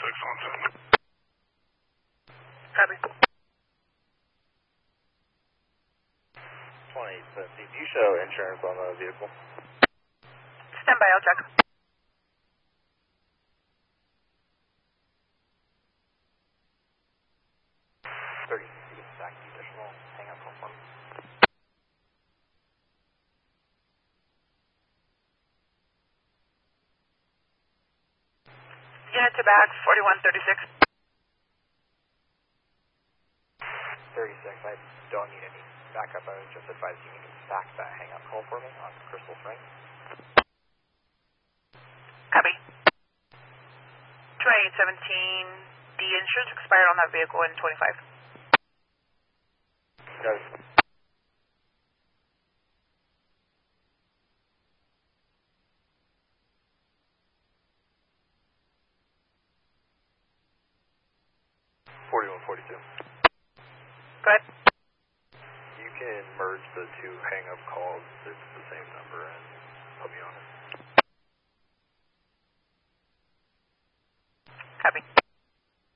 Copy. 2050. Do you show insurance on the vehicle? Stand by, I'll check. Back to additional hang up call. Unit to back, 4136. 36, I don't need any backup. I was just advising you can stack that hang up call for me on Crystal Springs. Copy. 2817, the insurance expired on that vehicle in 25. Got it. $41.42. Go ahead. You can merge the two hang-up calls. It's the same number, and I'll be honest. Copy.